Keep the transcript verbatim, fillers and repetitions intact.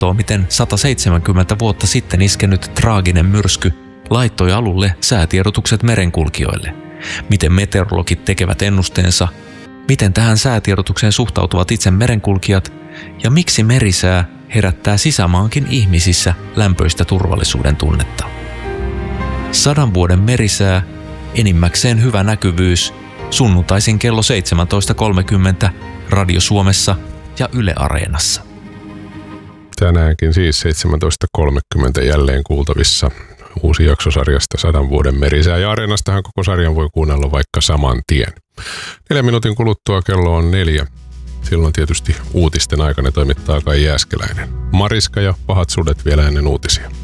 katsoo, miten sata seitsemänkymmentä vuotta sitten iskenyt traaginen myrsky laittoi alulle säätiedotukset merenkulkijoille. Miten meteorologit tekevät ennusteensa, miten tähän säätiedotukseen suhtautuvat itse merenkulkijat ja miksi merisää herättää sisämaankin ihmisissä lämpöistä turvallisuuden tunnetta. Sadan vuoden merisää, enimmäkseen hyvä näkyvyys, sunnuntaisin kello seitsemäntoista kolmekymmentä Radio Suomessa ja Yle Areenassa. Tänäänkin siis seitsemäntoista kolmekymmentä jälleen kuultavissa uusi jaksosarjasta Sadan vuoden merisää, ja Areenastahan koko sarjan voi kuunnella vaikka saman tien. Neljän minuutin kuluttua kello on neljä. Silloin tietysti uutisten aikana toimittaa Kai Jääskeläinen. Mariska ja pahat sudet vielä ennen uutisia.